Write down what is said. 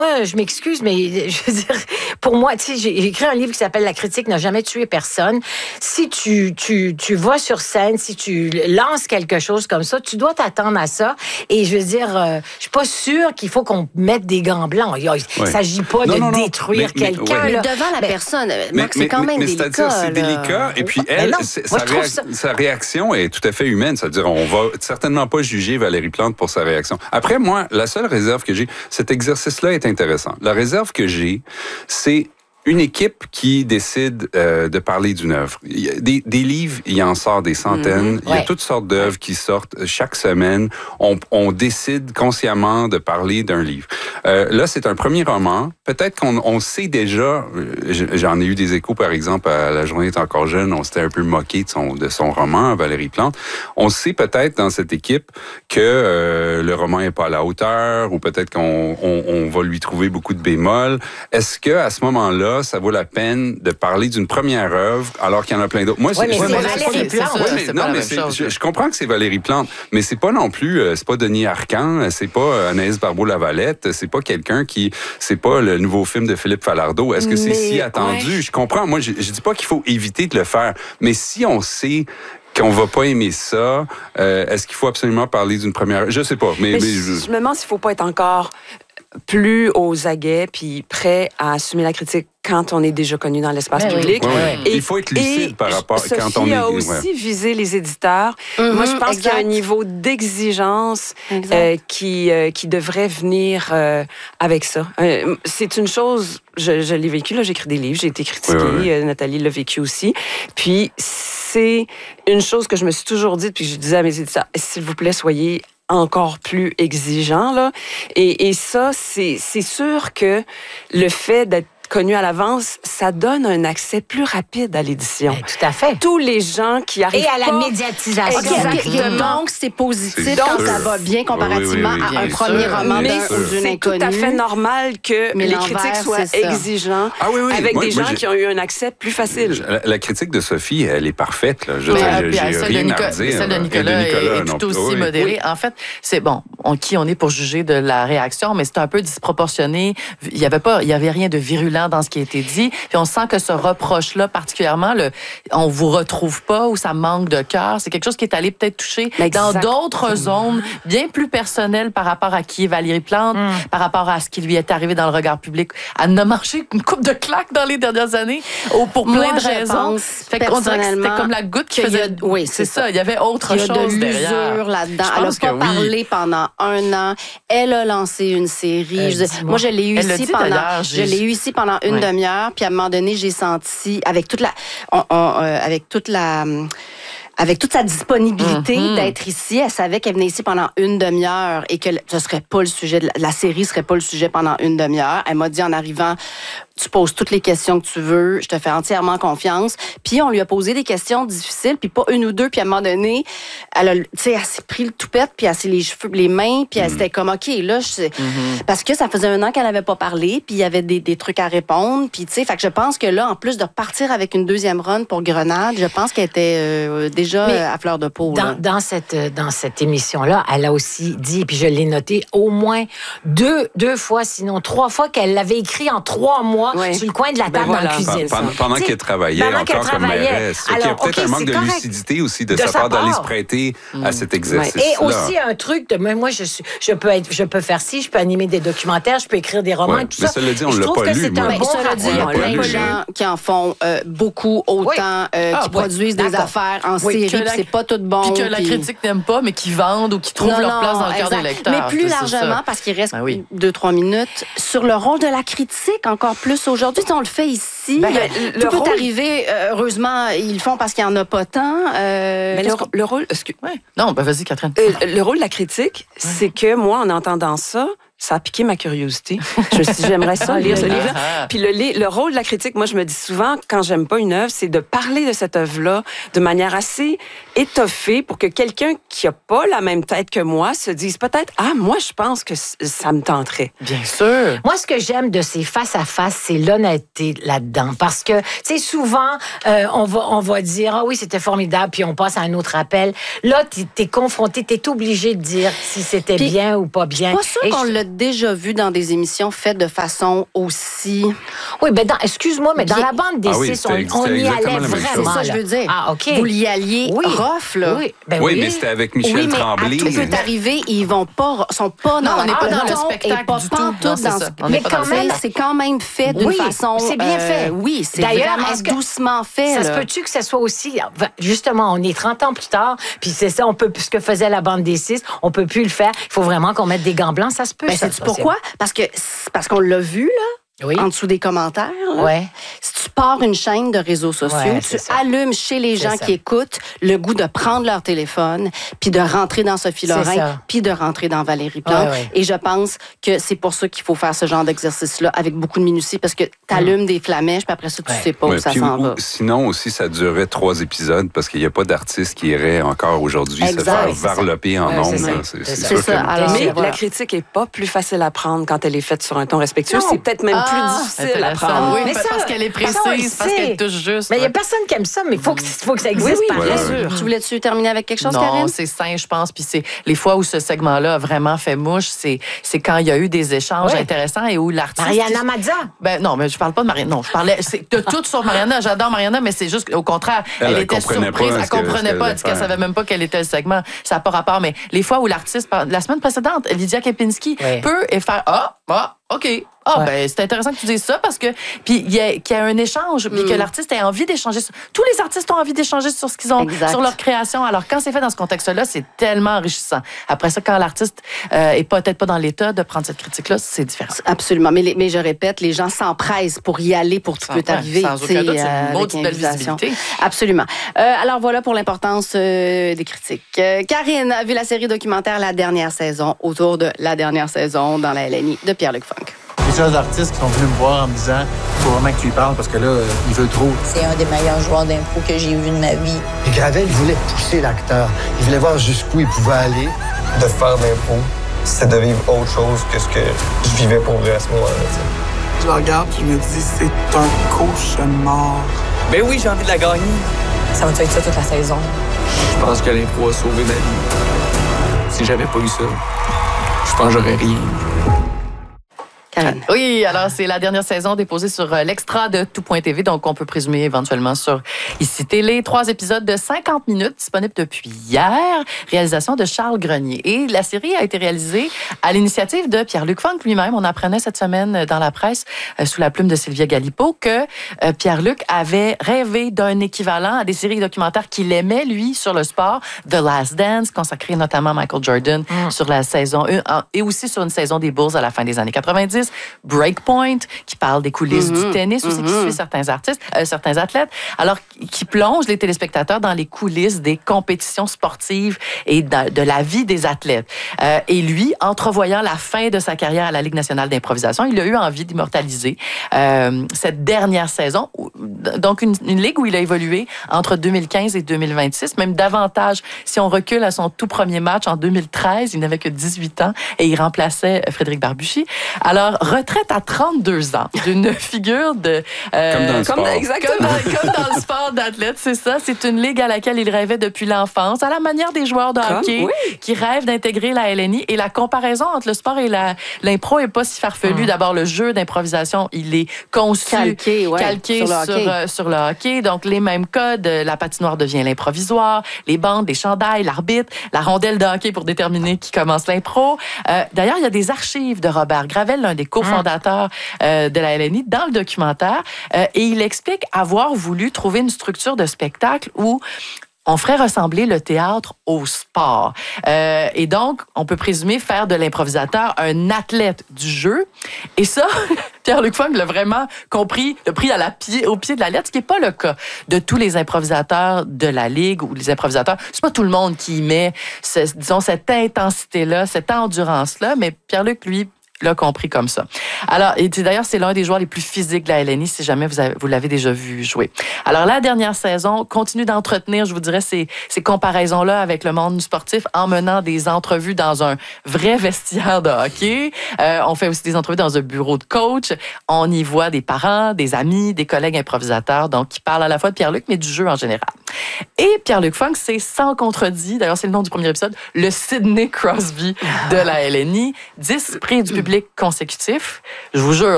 je m'excuse, mais je veux dire, pour moi, tu sais, j'ai écrit un livre qui s'appelle La critique n'a jamais tué personne. Si tu vas sur scène, si tu lances quelque chose comme ça, tu dois t'attendre à ça. Et je veux dire, je suis pas sûre qu'il faut qu'on mette des gants blancs. Il s'agit pas de détruire quelqu'un. Mais devant la personne, Marc, c'est quand même délicat. C'est-à-dire, c'est délicat. Et puis elle, sa réaction est tout à fait humaine. C'est-à-dire, on va certainement pas juger Valérie Plante pour sa réaction. Après, moi, la seule réserve que j'ai, cet exercice-là est intéressant. La réserve que j'ai, c'est une équipe qui décide de parler d'une œuvre. Des livres, il y en sort des centaines. Il y a toutes sortes d'œuvres qui sortent chaque semaine. On décide consciemment de parler d'un livre. Là, c'est un premier roman. Peut-être qu'on sait déjà, j'en ai eu des échos, par exemple, à La journée est encore jeune, on s'était un peu moqué de son roman, Valérie Plante. On sait peut-être dans cette équipe que le roman n'est pas à la hauteur, ou peut-être qu'on va lui trouver beaucoup de bémols. Est-ce que à ce moment-là, ça vaut la peine de parler d'une première œuvre alors qu'il y en a plein d'autres? Moi, c'est Valérie Plante. Je comprends que c'est Valérie Plante, mais c'est pas non plus, c'est pas Denis Arcand, c'est pas Anaïs Barbeau-Lavalette, c'est pas quelqu'un c'est pas le nouveau film de Philippe Falardeau. Est-ce que c'est si attendu? Je comprends. Moi, je dis pas qu'il faut éviter de le faire, mais si on sait qu'on va pas aimer ça, est-ce qu'il faut absolument parler d'une première? Je sais pas, mais je me demande s'il faut pas être encore plus aux aguets puis prêt à assumer la critique quand on est déjà connu dans l'espace public. Et il faut être lucide par rapport Sophie quand on est... a aussi visé les éditeurs. Moi, je pense qu'il y a un niveau d'exigence qui devrait venir avec ça. C'est une chose, je l'ai vécu, là, j'écris des livres, j'ai été critiquée, Nathalie l'a vécu aussi. Puis c'est une chose que je me suis toujours dit, puis je disais à mes éditeurs, s'il vous plaît, soyez encore plus exigeant, là. Et ça, c'est sûr que le fait d'être connu à l'avance, ça donne un accès plus rapide à l'édition. Ben, tout à fait. Tous les gens qui arrivent et à la médiatisation. Exactement. Donc, c'est positif quand ça va bien comparativement à un premier roman d'une inconnue. C'est tout à fait normal que les critiques soient exigeants avec des gens qui ont eu un accès plus facile. La critique de Sophie, elle est parfaite. Là. J'ai rien à dire. Celle de Nicolas est tout aussi modérée. En fait, c'est bon, qui on est pour juger de la réaction, mais c'est un peu disproportionné. Il y avait rien de virulent dans ce qui a été dit. Puis on sent que ce reproche-là, particulièrement, on vous retrouve pas ou ça manque de cœur. C'est quelque chose qui est allé peut-être toucher dans d'autres zones bien plus personnelles par rapport à qui est Valérie Plante, par rapport à ce qui lui est arrivé dans le regard public. Elle a marché une coupe de claques dans les dernières années pour plein de raisons. Fait qu'on dirait que c'était comme la goutte qui faisait... Oui, c'est ça. Il y avait autre chose derrière. Il y a de l'usure là-dedans. Elle n'a pas parlé pendant 1 an. Elle a lancé une série. Moi, je l'ai eu ici pendant une demi-heure, puis à un moment donné, j'ai senti, avec toute sa disponibilité d'être ici, elle savait qu'elle venait ici pendant une demi-heure et que ce serait pas le sujet, la série serait pas le sujet pendant une demi-heure. Elle m'a dit en arrivant, tu poses toutes les questions que tu veux, je te fais entièrement confiance. Puis on lui a posé des questions difficiles, puis pas une ou deux, puis à un moment donné, elle s'est pris le toupette, puis elle s'est les cheveux, les mains, puis elle s'était comme, OK, là, parce que ça faisait 1 an qu'elle n'avait pas parlé, puis il y avait des trucs à répondre, puis tu sais, fait que je pense que là, en plus de repartir avec une deuxième run pour Grenade, je pense qu'elle était déjà à fleur de peau. Dans cette émission-là, elle a aussi dit, puis je l'ai noté, au moins deux fois, sinon 3 fois, qu'elle l'avait écrit en 3 mois sur le coin de la table dans la cuisine. Pendant qu'elle travaillait encore comme mairesse. Il y a peut-être un manque de lucidité aussi de sa part d'aller se prêter à cet exercice-là. Et aussi un truc de moi, je peux faire ci, je peux animer des documentaires, je peux écrire des romans, tout ça. Mais cela dit, on l'a pas lu. Cela dit, il y a plein de gens qui en font beaucoup, autant qui produisent des affaires en série, puis c'est pas tout bon. Puis que la critique n'aime pas, mais qui vendent ou qui trouvent leur place dans le cœur des lecteurs. Mais plus largement, parce qu'il reste 2-3 minutes, sur le rôle de la critique, encore plus aujourd'hui. On le fait ici. Tout peut arriver. Heureusement, ils le font parce qu'il n'y en a pas tant. Mais le rôle... Non, vas-y, Catherine. Le rôle de la critique, c'est que moi, en entendant ça a piqué ma curiosité. Je me suis dit, j'aimerais ça lire ce livre-là. Puis le rôle de la critique, moi, je me dis souvent, quand j'aime pas une œuvre, c'est de parler de cette œuvre-là de manière assez étoffée pour que quelqu'un qui a pas la même tête que moi se dise peut-être, moi, je pense que ça me tenterait. Bien sûr. Moi, ce que j'aime de ces face-à-face, c'est l'honnêteté là-dedans. Parce que, tu sais, souvent, on va dire, oui, c'était formidable, puis on passe à un autre appel. Là, t'es confronté, t'es obligé de dire si c'était bien ou pas bien. Pas sûr qu'on le déjà vu dans des émissions faites de façon aussi... Oui, excuse-moi, mais dans la bande des six, on y allait vraiment. C'est ça, je veux dire. Ah, OK. Vous y alliez rough, là. Oui, mais c'était avec Michel Tremblay. Tout peut arriver, ils sont pas non, on n'est pas dans le spectacle du tout. Mais quand même, c'est quand même fait d'une façon... c'est bien fait. Oui, c'est vraiment doucement fait. Ça se peut-tu que ça soit aussi... Justement, on est 30 ans plus tard, puis c'est ça, on peut... Ce que faisait la bande des six, on peut plus le faire. Il faut vraiment qu'on mette des gants blancs, ça se peut. Sais-tu pourquoi? Parce qu'on l'a vu, là. En dessous des commentaires. Là. Si tu pars une chaîne de réseaux sociaux, tu allumes chez les gens qui écoutent le goût de prendre leur téléphone, puis de rentrer dans Sophie Lorrain, puis de rentrer dans Valérie Plante. Et je pense que c'est pour ça qu'il faut faire ce genre d'exercice-là avec beaucoup de minutie, parce que tu allumes des flamèches, puis après ça, tu sais pas où ça s'en va. Sinon aussi, ça durerait 3 épisodes, parce qu'il n'y a pas d'artiste qui irait encore aujourd'hui se faire varloper en ondes. C'est ça. Mais la critique n'est pas plus facile à prendre quand elle est faite sur un ton respectueux. C'est peut-être même plus difficile à prendre. Oui, parce qu'elle est précise, parce qu'elle touche juste. Mais il n'y a personne qui aime ça, mais il faut que ça existe par bien sûr. Tu voulais-tu terminer avec quelque chose, Karine? Non, c'est sain, je pense. Puis c'est les fois où ce segment-là a vraiment fait mouche, c'est quand il y a eu des échanges intéressants et où l'artiste... Mariana Mazza. Non, mais je parle pas de Mariana. Non, je parlais de tout sur Mariana. J'adore Mariana, mais c'est juste au contraire, elle était surprise. Elle comprenait pas. Elle dit qu'elle savait même pas quel était le segment. Ça n'a pas rapport. Mais les fois où l'artiste, la semaine précédente, Lydia Kepinski peut faire OK. C'est intéressant que tu dises ça parce que puis qu'il y a un échange puis que l'artiste ait envie d'échanger. Tous les artistes ont envie d'échanger sur ce qu'ils ont, sur leur création. Alors quand c'est fait dans ce contexte-là, c'est tellement enrichissant. Après ça, quand l'artiste est peut-être pas dans l'état de prendre cette critique-là, c'est différent. Absolument. Mais je répète, les gens s'empressent pour y aller, pour tout peut arriver. Sans aucun doute, c'est une maudite belle visibilité. Absolument. Alors voilà pour l'importance des critiques. Karine a vu la série documentaire La Dernière Saison, autour de La Dernière Saison dans la LNI de Pierre-Luc Funk. Plusieurs artistes qui sont venus me voir en me disant « Faut vraiment que tu y parles parce que là, il veut trop. » C'est un des meilleurs joueurs d'impro que j'ai vu de ma vie. Et Gravel, il voulait pousser l'acteur. Il voulait voir jusqu'où il pouvait aller. De faire de l'impro, c'est de vivre autre chose que ce que je vivais pour vrai à ce moment-là. Je la regarde et je me dis « C'est un cauchemar. » Ben oui, j'ai envie de la gagner. Ça va être ça toute la saison. Je pense que l'impro a sauvé ma vie. Si j'avais pas eu ça, je pense que j'aurais rien. Karine. Oui, alors c'est la dernière saison déposée sur l'extra de Tout.tv, donc on peut présumer éventuellement sur Ici Télé. 3 épisodes de 50 minutes disponibles depuis hier. Réalisation de Charles Grenier. Et la série a été réalisée à l'initiative de Pierre-Luc Funk lui-même. On apprenait cette semaine dans la presse, sous la plume de Sylvia Galipeau, que Pierre-Luc avait rêvé d'un équivalent à des séries documentaires qu'il aimait, lui, sur le sport. The Last Dance, consacré notamment à Michael Jordan sur la saison 1 et aussi sur une saison des Bulls à la fin des années 90. Breakpoint, qui parle des coulisses du tennis, aussi qui suit certains artistes, certains athlètes, alors qui plonge les téléspectateurs dans les coulisses des compétitions sportives et de la vie des athlètes. Et lui, entrevoyant la fin de sa carrière à la Ligue nationale d'improvisation, il a eu envie d'immortaliser cette dernière saison, donc une ligue où il a évolué entre 2015 et 2026, même davantage. Si on recule à son tout premier match en 2013, il n'avait que 18 ans et il remplaçait Frédéric Barbucci. Alors, retraite à 32 ans d'une figure de... comme dans le sport. Exactement, comme dans le sport d'athlète, c'est ça. C'est une ligue à laquelle il rêvait depuis l'enfance, à la manière des joueurs de hockey qui rêvent d'intégrer la LNI. Et la comparaison entre le sport et l'impro n'est pas si farfelue. D'abord, le jeu d'improvisation, il est conçu, calqué sur le hockey. Donc, les mêmes codes. La patinoire devient l'improvisoire, les bandes, les chandails, l'arbitre, la rondelle de hockey pour déterminer qui commence l'impro. D'ailleurs, il y a des archives de Robert Gravel, l'un des cofondateurs de la LNI, dans le documentaire. Et il explique avoir voulu trouver une structure de spectacle où on ferait ressembler le théâtre au sport. Et donc, on peut présumer faire de l'improvisateur un athlète du jeu. Et ça, Pierre-Luc Funk l'a vraiment compris, l'a pris au pied de la lettre, ce qui n'est pas le cas de tous les improvisateurs de la Ligue ou les improvisateurs. C'est pas tout le monde qui met, disons, cette intensité-là, cette endurance-là, mais Pierre-Luc, lui, l'a compris comme ça. Alors, et d'ailleurs, c'est l'un des joueurs les plus physiques de la LNI, si jamais vous l'avez déjà vu jouer. Alors, la dernière saison continue d'entretenir, je vous dirais, ces comparaisons-là avec le monde sportif en menant des entrevues dans un vrai vestiaire de hockey. On fait aussi des entrevues dans un bureau de coach. On y voit des parents, des amis, des collègues improvisateurs, donc qui parlent à la fois de Pierre-Luc, mais du jeu en général. Et Pierre-Luc Funk, c'est sans contredit, d'ailleurs, c'est le nom du premier épisode, le Sidney Crosby de la LNI. 10 prix du public consécutifs. Je vous jure,